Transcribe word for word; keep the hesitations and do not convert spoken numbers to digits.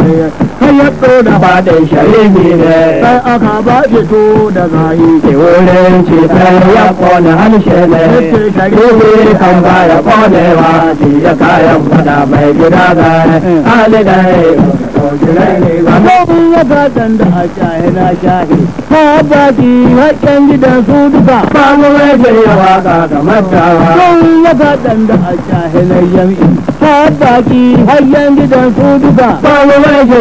har ya ɗora Fadin sharifi ne sai aka ba shi to da zahi ke wurin cetar ya kone harshe ne sharifi kan baya konewa shi ya kayan fada mai gida ga hali da Abubuwan ya fatan da a shahi na shahi ha baki haƙƙen gidan su duka babu mai shirya waka ga matawa Sun ya fatan da a shahi na jam'i ha baki haƙƙen gidan su duka babu mai